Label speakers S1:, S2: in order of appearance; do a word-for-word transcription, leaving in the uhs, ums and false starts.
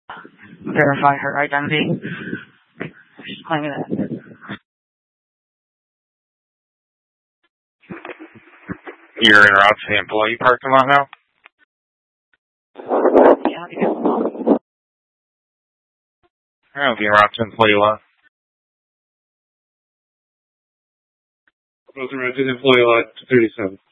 S1: verify her identity. She's claiming that.
S2: You're en route to the employee parking lot now?
S1: Yeah, because
S2: I'll be en route to the employee lot.
S3: Close en route to the employee lot, thirty-seven.